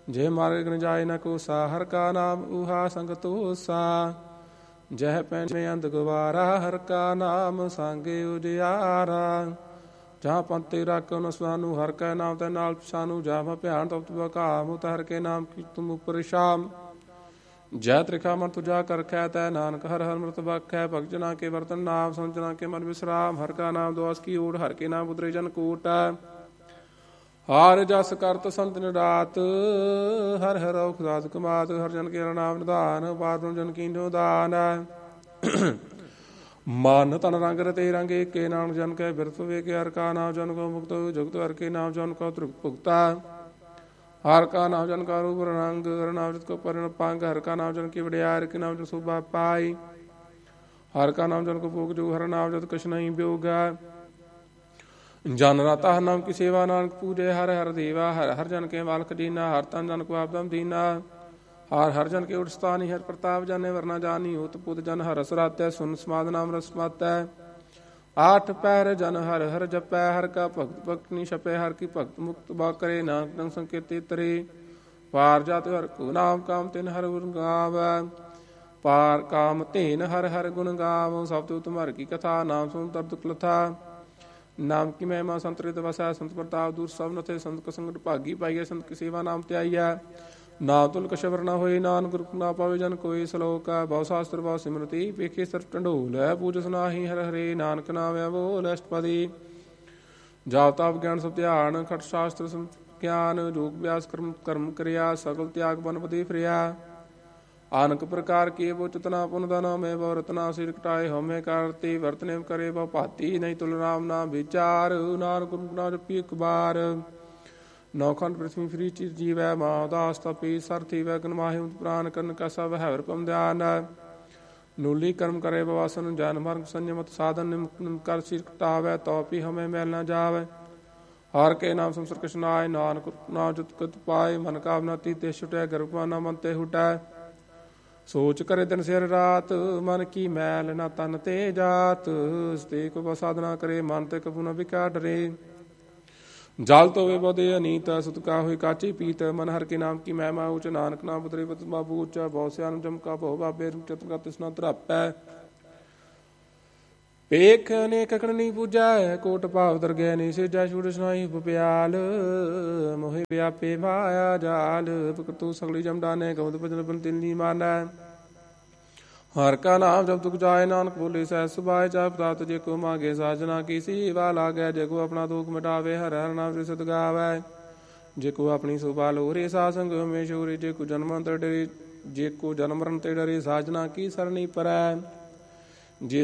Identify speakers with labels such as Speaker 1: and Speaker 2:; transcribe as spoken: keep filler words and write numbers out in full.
Speaker 1: ਜੇ ਮਾਰਗ ਨ ਜਾਏ ਨ ਕੋਸਾ, ਹਰ ਕਾ ਨਾਮ ਊਹਾ ਸੰਗਤ ਹੋਸਾ। ਜਹ ਪੈਣੇ ਅੰਧ ਗਵਾਰਾ, ਹਰ ਕਾ ਨਾਮ ਸੰਗੇ ਉਜਿਆਰਾ। ਜਹਾਂ ਪੰਤੇ ਰਾਖੋ ਸਾਨੂੰ, ਹਰ ਕੈ ਨਾਮ ਤੈ ਨਾਲ ਸਾਨੂੰ। ਜਾਵਾ ਭਿਆਨ ਤਪਤ ਬਕਾਮ, ਹਰ ਕੇ ਨਾਮ ਕੀ ਤੁਮ ਉਪਰ ਸ਼ਾਮ। ਜੈ ਤ੍ਰਿਖਾ ਮਨ ਤੁਜਾ ਕਰ ਖੈ, ਤੈ ਨਾਨਕ ਹਰ ਹਰ ਮ੍ਰਿਤ ਬਖੈ। ਭਗਤ ਜਨਾ ਕੇ ਵਰਤਨ ਨਾਮ, ਸੰਤ ਜਨਾ ਕੇ ਮਨ ਵਿਸਰਾਮ। ਹਰ ਕਾ ਨਾਮ ਦੋਸ ਕੀ ਓਟ, ਹਰ ਕੇ ਨਾਮ ਉਤਰੇ ਜਨ ਕੋਟ। ਹਾਰ ਜਸ ਕਰਤ ਸੰਤ ਨਿਰਾਤ, ਹਰ ਹਰ ਔਖ ਦਾਤ ਕਮਾਤ। ਹਰ ਜਨ ਕੇ ਨਾਮ ਨਿਧਾਨ, ਪਾਰ ਬ੍ਰਹਮ ਜਨ ਕੀਨੋ ਦਾਨ। ਮਨ ਤਨ ਰੰਗ ਰਤੇ ਰੰਗ ਏਕੇ, ਨਾਨਕ ਜਨ ਕੈ ਬਿਰਤ ਵੇਖੇ। ਹਰ ਕਾ ਨਾਮ ਜਨ ਕੋ ਮੁਕਤ, ਜੁਗਤ ਹਰ ਕੇ ਨਾਮ ਜਨ ਕੋ ਤ੍ਰਿਪਤ ਭੁਗਤਾ। ਹਰ ਕਾ ਨਾਮ ਜਨ ਕਾ ਰੂਪ ਰੰਗ, ਹਰ ਨਾਮ ਜਤ ਕੋ ਪਰਿਣ ਪੰਗ। ਹਰ ਕਾ ਨਾਮ ਜਨ ਕੀ ਵਡਿਆਈ, ਹਰ ਕੇ ਨਾਮ ਜਨ ਸੋਭਾ ਪਾਈ। ਹਰ ਕਾ ਨਾਮ ਜਨ ਕੋ ਭੋਗ ਜੋ, ਹਰ ਨਾਮ ਜਤ ਕਛ ਨਹੀਂ ਬਿਯੋਗਾ। ਜਨ ਰਾਤਾ ਹਰ ਨਾਮ ਕੀ ਸੇਵਾ, ਨਾਨਕ ਪੂਜੇ ਹਰ ਹਰ ਦੇਵਾ। ਹਰ ਹਰ ਜਨ ਕੇ ਮਾਲਕ ਦੀਨਾ, ਹਰ ਤਨ ਜਨ ਕੋ ਆਪਦਮ ਦੀਨਾ। ਹਰ ਹਰ ਜਨ ਕੇ ਉਠ ਸਤਾਨੀ, ਹਰ ਪ੍ਰਤਾਪ ਜਾਨੇ ਵਰਨਾ ਜਾਨੀ। ਹੋਤ ਪੁਤ ਜਨ ਹਰ ਰਸ ਰਾਤੈ, ਸੁਨ ਸਮਾਦ ਨਾਮ ਰਸ ਮਾਤੈ। ਆਠ ਪੈਰ ਜਨ ਹਰ ਹਰ ਜਪੈ, ਹਰ ਕਾ ਭਗਤ ਭਗਤ ਨੀ ਛਪੈ। ਹਰ ਕੀ ਭਗਤ ਮੁਕਤ ਬਾ ਕਰੇ, ਨਾਨਕ ਨੰ ਸੰਕੇਤੇ ਤਰੇ। ਪਾਰ ਜਾਤ ਹਰ ਕੋ ਨਾਮ, ਕਾਮ ਤਿਨ ਹਰ ਗੁਣ ਗਾਵੈ। ਪਾਰ ਕਾਮ ਧੇਨ ਹਰ ਹਰ ਗੁਣ ਗਾਵ। ਸਭ ਤੋਂ ਉਤਮ ਹਰ ਕੀ ਕਥਾ, ਨਾਮ ਸੁਨ ਤਰ ਦੁਖ ਲਥਾ। ਨਾਮ ਕੀ ਮਹਿਮਾ ਸੰਤ ਰਿਤ ਵਸੈ, ਸੰਤ ਪ੍ਰਤਾਪ ਦੂਰ ਸਭ ਨਥੇ। ਸੰਤ ਕੋ ਸੰਗਤ ਭਾਗੀ ਪਾਈਐ, ਸੰਤ ਕੀ ਸੇਵਾ ਨਾਮ ਧਿਆਈਐ। ਨਾਮ ਤੁਲ ਕਛਵਰ ਨ ਹੋਏ, ਨਾਨਕ ਗੁਰ ਨਾ ਪਾਵੇ ਜਨ ਕੋਈ। ਸਲੋਕ ਬਹੁ ਸ਼ਾਸਤਰ ਬਹੁ ਸਿਮਰਤੀ, ਵੇਖੇ ਸਰ ਢੰਡੋਲ। ਪੂਜਸ ਨਾਹੀ ਹਰ ਹਰੇ, ਨਾਨਕ ਨਾਮ ਬੋਲ ਅਸ਼ਟਪਦੀ। ਜਾਪ ਤਾਪ ਗਿਆਨ ਸਭ ਧਿਆਨ, ਖਟ ਸ਼ਾਸਤਰ ਗਿਆਨ। ਜੋਗ ਅਭਿਆਸ ਕਰਮ ਕਰਮ ਕਰਿਆ, ਸਗਲ ਤਿਆਗ ਬਨਪਤੀ ਫਿਰਿਆ। ਅਨਕ ਪ੍ਰਕਾਰ ਕੀ ਬੋ ਚਤਨਾ, ਪੁਨ ਦਾਨਾ ਮੈਂ ਬਹੁ ਰਤਨਾ। ਸਿਰ ਕਟਾਏ ਹਉਮੈ ਕਰਤੀ, ਵਰਤਨੇ ਕਰੇ ਬਹੁ ਭਾਤੀ। ਨਹੀਂ ਤੁਲ ਰਾਮ ਨਾਮ ਵਿਚਾਰ, ਨਾਨਕ ਗੁਰੂ ਨਾਮ ਜਪੀ ਇਕ ਬਾਰ। ਨੌਖੰਡ ਪ੍ਰਿਥਵੀ ਫਰੀ ਚਿਰ ਜੀਵੈ, ਮਾਂ ਉਦਾਸ ਤਪੀ ਸਰ ਥੀਵੈ। ਗਨ ਮਾਹਿ ਉਂਤ ਪ੍ਰਾਨ ਕਰਨ ਕੈਸਾ ਵਹਿਵਰ ਪਮ ਧਿਆਨ। ਨੂਲੀ ਕਰਮ ਕਰੇ ਬਵਾਸਨ, ਜਨ ਮਰਗ ਸੰਜਮਤ ਸਾਧਨ। ਨਿਮਕ ਕਰ ਸਿਰ ਕਟਾਵੈ, ਤਉ ਪੀ ਹਉਮੈ ਮੈਲ ਨ ਜਾਵੈ। ਹਰ ਕੇ ਨਾਮ ਸੰਸਰ ਕਛ ਨਾਇ, ਨਾਨਕ ਨਾਮ ਜਤ ਕਤ ਪਾਏ। ਮਨ ਕਾਮਨਾ ਤੀਤੇ ਛੁਟੈ, ਗਰਭ ਮਾਨਾ ਮਨ ਤੇ ਹੁਟੈ। ਸੋਚ ਕਰੇ ਦਿਨ ਸਿਰ ਰਾਤ, ਮਨ ਕੀ ਮੈਲ ਨਾ ਤਨ ਤੇ ਜਾਤ। ਸਤੇ ਕੋ ਸਾਧਨਾ ਕਰੇ, ਮਨ ਤੇ ਕਬੂ ਨ ਵਿਕਾਰ ਡਰੇ। ਜਲ ਤੋਵੇ ਬੋਦੇ ਅਨੀਤ, ਸੁਤ ਕਾ ਹੋਇ ਕਾਚੀ ਪੀਤ। ਮਨ ਹਰ ਕੇ ਨਾਮ ਕੀ ਮਹਿਮਾ ਊਚ, ਨਾਨਕ ਨਾਮ ਉਤਰੇ ਪਤਮਾ ਬੂਚ। ਬਹੁ ਸਿਆਨ ਜਮਕਾ ਭਉ ਬਾਬੇ, ਰੂਪ ਚਤੁਰ ਤਿਸਨਾ ਧਰਾਪੈ। ਪੇਖ ਅਨੇਕ ਕਕਣ ਨੀ ਪੂਜੈ, ਕੋਟ ਭਾਵ ਦਰਗਹਿ ਨੀ ਸਿਜੈ। ਛੂੜ ਸੁਨਾਈ ਭੁਪਿਆਲ, ਮੋਹਿ ਵਿਆਪੇ ਮਾਇਆ ਜਾਲ। ਪ੍ਰਤੂ ਸਗਲੀ ਜਮਡਾਨੇ, ਗਉਦ ਭਜਨ ਬਨ ਤਿਲ ਨੀ ਮਾਨੈ। ਹਰ ਕਾ ਨਾਮ ਜਬ ਤੁਕ ਜਾਏ, ਨਾਨਕ ਬੋਲੇ ਸਹਿ ਸੁਭਾਏ। ਚਾਹ ਪਦਾਰਥ ਜੇ ਕੋ ਮਾਂਗੇ, ਸਾਜਨਾ ਕੀ ਸੇਵਾ ਲਾਗੈ। ਜੇ ਕੋ ਆਪਣਾ ਦੁਖ ਮਿਟਾਵੇ, ਹਰ ਹਰ ਨਾਮ ਰਿਸਦ ਗਾਵੈ। ਜੇ ਕੋ ਆਪਣੀ ਸੁਭਾ ਲੋਰੇ, ਸਾ ਸੰਗ ਹਮੇਸ਼ੋਰੇ। ਜੇ ਕੋ ਜਨਮ ਤੇ ਡਰੇ, ਜੇ ਕੋ ਜਨਮ ਮਰਨ ਤੇ ਡਰੇ, ਸਾਜਨਾ ਕੀ ਸਰਣੀ ਪਰੈ।